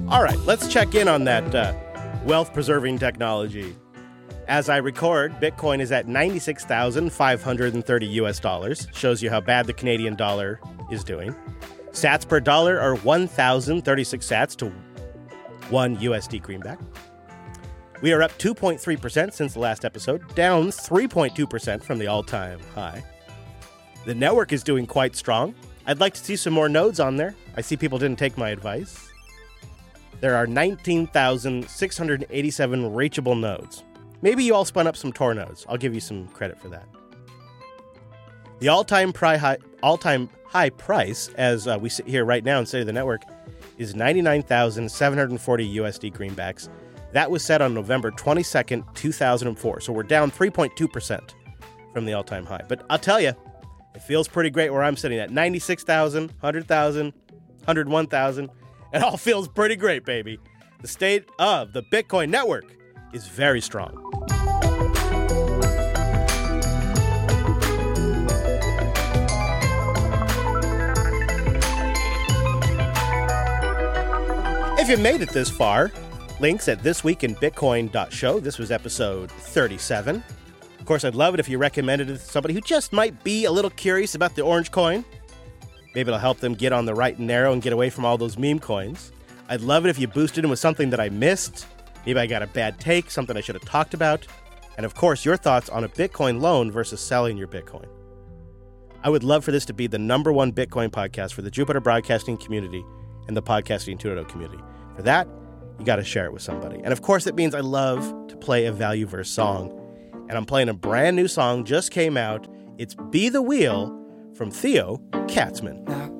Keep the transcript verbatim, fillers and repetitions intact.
All right, let's check in on that uh, wealth-preserving technology. As I record, Bitcoin is at ninety-six thousand five hundred thirty U S dollars. Shows you how bad the Canadian dollar is doing. Sats per dollar are one thousand thirty-six sats to one U S D greenback. We are up two point three percent since the last episode, down three point two percent from the all-time high. The network is doing quite strong. I'd like to see some more nodes on there. I see people didn't take my advice. There are nineteen thousand six hundred eighty-seven reachable nodes. Maybe you all spun up some Tor nodes. I'll give you some credit for that. The all-time, pri- high, all-time high price, as uh, we sit here right now and State of the Network, is ninety-nine thousand seven hundred forty U S D greenbacks. That was set on November twenty-second, two thousand four. So we're down three point two percent from the all-time high. But I'll tell you, it feels pretty great where I'm sitting at ninety-six thousand, one hundred thousand, one hundred one thousand. It all feels pretty great, baby. The state of the Bitcoin network is very strong. If you made it this far, links at this week in bitcoin dot show. This was episode thirty-seven. Of course, I'd love it if you recommended it to somebody who just might be a little curious about the orange coin. Maybe it'll help them get on the right and narrow and get away from all those meme coins. I'd love it if you boosted them with something that I missed. Maybe I got a bad take, something I should have talked about. And of course, your thoughts on a Bitcoin loan versus selling your Bitcoin. I would love for this to be the number one Bitcoin podcast for the Jupiter Broadcasting community and the Podcasting two point oh community. For that, you got to share it with somebody. And of course, it means I love to play a value verse song. And I'm playing a brand new song, just came out. It's Be the Wheel from Theo Katzman.